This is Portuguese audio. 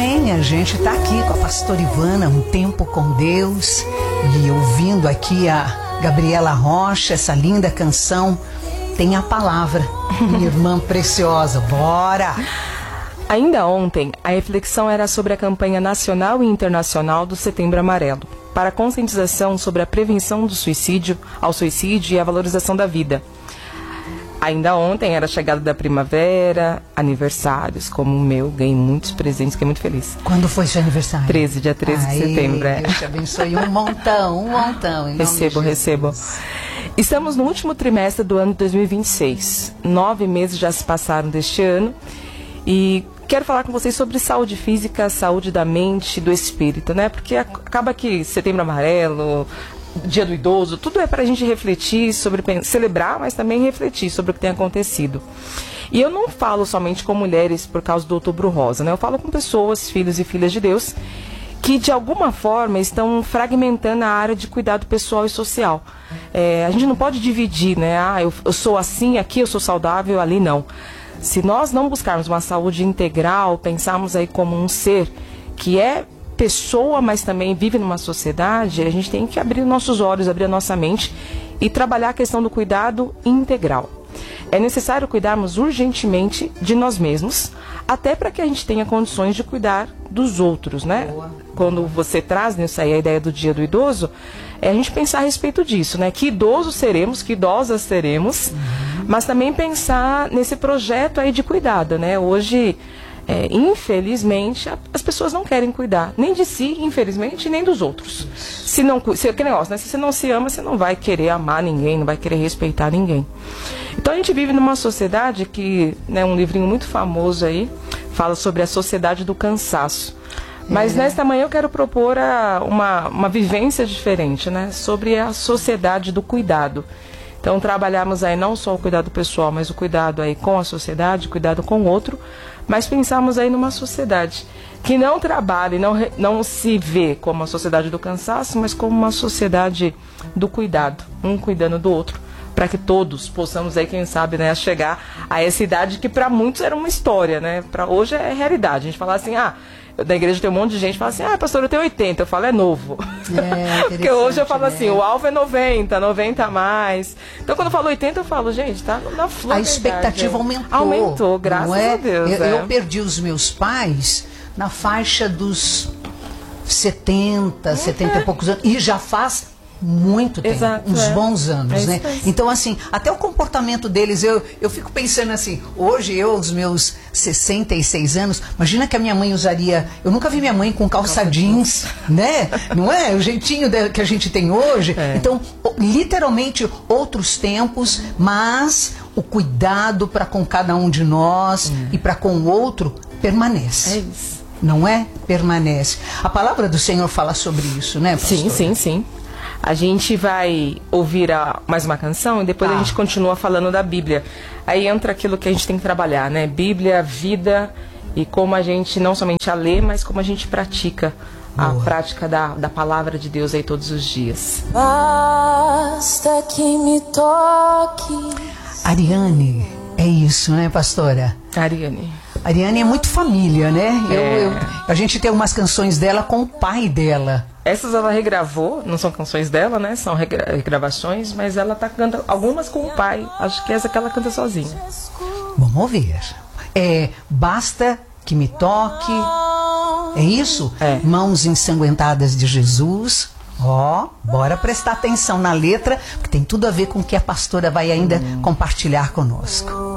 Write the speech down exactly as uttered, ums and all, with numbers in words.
bem, a gente está aqui com a pastora Ivana, Um Tempo com Deus, e ouvindo aqui a Gabriela Rocha, essa linda canção, Tem a Palavra, minha irmã preciosa, bora! Ainda ontem, a reflexão era sobre a campanha nacional e internacional do Setembro Amarelo, para a conscientização sobre a prevenção do suicídio, ao suicídio e a valorização da vida. Ainda ontem era a chegada da primavera, aniversários como o meu, ganhei muitos presentes, fiquei muito feliz. Quando foi seu aniversário? treze, dia treze Ai, de setembro. É. Deus te abençoe, um montão, um montão. Em Recebo, recebo. Estamos no último trimestre do ano dois mil e vinte e seis. Nove meses já se passaram deste ano e quero falar com vocês sobre saúde física, saúde da mente, do espírito, né? Porque acaba que Setembro Amarelo, Dia do Idoso, tudo é para a gente refletir sobre, celebrar, mas também refletir sobre o que tem acontecido. E eu não falo somente com mulheres por causa do Outubro Rosa, né? Eu falo com pessoas, filhos e filhas de Deus, que de alguma forma estão fragmentando a área de cuidado pessoal e social. É, a gente não pode dividir, né? Ah, eu, eu sou assim, aqui eu sou saudável, ali não. Se nós não buscarmos uma saúde integral, pensarmos aí como um ser que é pessoa, mas também vive numa sociedade, a gente tem que abrir nossos olhos, abrir a nossa mente e trabalhar a questão do cuidado integral. É necessário cuidarmos urgentemente de nós mesmos, até para que a gente tenha condições de cuidar dos outros, né? Boa. Quando você traz nisso aí a ideia do Dia do Idoso, é a gente pensar a respeito disso, né? Que idosos seremos, que idosas seremos, uhum. Mas também pensar nesse projeto aí de cuidado, né? Hoje, É, infelizmente, a, as pessoas não querem cuidar, nem de si, infelizmente, nem dos outros. Se não, se, que negócio, né? Se você não se ama, você não vai querer amar ninguém, não vai querer respeitar ninguém. Então a gente vive numa sociedade que, né, um livrinho muito famoso aí, fala sobre a sociedade do cansaço. Mas é. Nesta manhã eu quero propor a, uma, uma vivência diferente, né? Sobre a sociedade do cuidado. Então trabalhamos aí não só o cuidado pessoal, mas o cuidado aí com a sociedade, cuidado com o outro, mas pensamos aí numa sociedade que não trabalha e não, não se vê como uma sociedade do cansaço, mas como uma sociedade do cuidado, um cuidando do outro, para que todos possamos aí, quem sabe, né, chegar a essa idade que para muitos era uma história, né? Para hoje é realidade. A gente fala assim, ah, na igreja tem um monte de gente que fala assim, ah, pastor, eu tenho oitenta, eu falo, é novo. É, porque hoje eu falo, né? Assim, o alvo é noventa, noventa a mais. Então quando eu falo oitenta, eu falo, gente, tá na flor. A expectativa aumentou. Aumentou, graças é? a Deus. Eu, é. eu perdi os meus pais na faixa dos setenta, é. setenta e poucos anos, e já faz muito tempo, Exato, uns é. bons anos, é né? Então, assim, até o comportamento deles, eu, eu fico pensando assim, hoje eu, aos meus sessenta e seis anos, imagina que a minha mãe usaria, eu nunca vi minha mãe com calça jeans, né? Não é? O jeitinho de, que a gente tem hoje. É. Então, literalmente, outros tempos, mas o cuidado para com cada um de nós é. E para com o outro permanece. É isso. Não é? Permanece. A palavra do Senhor fala sobre isso, né, pastor? Sim, sim, sim. A gente vai ouvir a, mais uma canção e depois ah. a gente continua falando da Bíblia. Aí entra aquilo que a gente tem que trabalhar, né? Bíblia, vida e como a gente não somente a lê, mas como a gente pratica Boa. A prática da, da palavra de Deus aí todos os dias. Basta que me toque. Ariane, é isso, né, pastora? Ariane. Ariane é muito família, né? É. Eu, eu, a gente tem algumas canções dela com o pai dela. Essas ela regravou, não são canções dela, né? São regra regravações, mas ela tá cantando algumas com o pai. Acho que essa que ela canta sozinha. Vamos ouvir. É, basta que me toque. É isso? É. Mãos ensanguentadas de Jesus. Ó, oh, bora prestar atenção na letra, porque tem tudo a ver com o que a pastora vai ainda hum. compartilhar conosco.